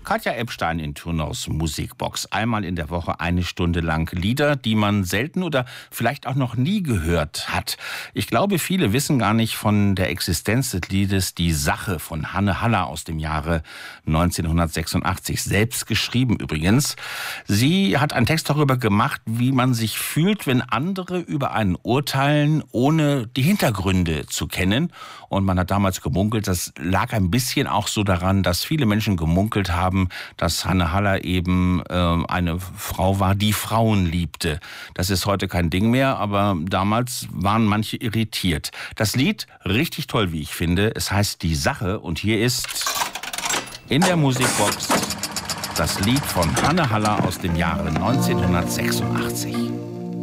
Katja Epstein in Thurnaus Musikbox. Einmal in der Woche 1 Stunde lang Lieder, die man selten oder vielleicht auch noch nie gehört hat. Ich glaube, viele wissen gar nicht von der Existenz des Liedes Die Sache von Hanne Haller aus dem Jahre 1986. Selbst geschrieben übrigens. Sie hat einen Text darüber gemacht, wie man sich fühlt, wenn andere über einen urteilen, ohne die Hintergründe zu kennen. Und man hat damals gemunkelt, das lag ein bisschen auch so daran, dass viele Menschen gemunkelt haben, dass Hanne Haller eben eine Frau war, die Frauen liebte. Das ist heute kein Ding mehr, aber damals waren manche irritiert. Das Lied, richtig toll, wie ich finde, es heißt Die Sache und hier ist in der Musikbox das Lied von Hanne Haller aus dem Jahre 1986.